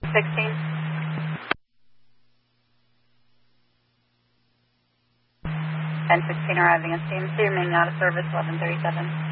16. 1016 arriving at CMC, remaining out of service, 1137.